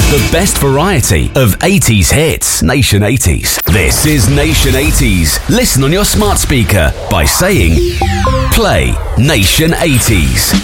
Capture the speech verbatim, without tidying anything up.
The best variety of eighties hits. Nation eighties. This is Nation eighties. Listen on your smart speaker by saying, play Nation eighties.